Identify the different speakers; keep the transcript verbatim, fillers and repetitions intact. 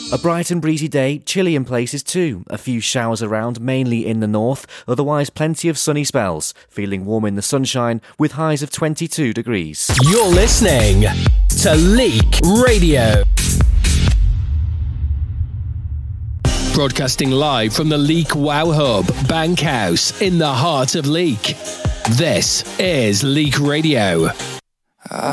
Speaker 1: A bright and breezy day, chilly in places too. A few showers around, mainly in the north, otherwise plenty of sunny spells. Feeling warm in the sunshine with highs of twenty-two degrees.
Speaker 2: You're listening to Leak Radio. Broadcasting live from the Leak Wow Hub, Bankhouse, in the heart of Leak. This is Leak Radio.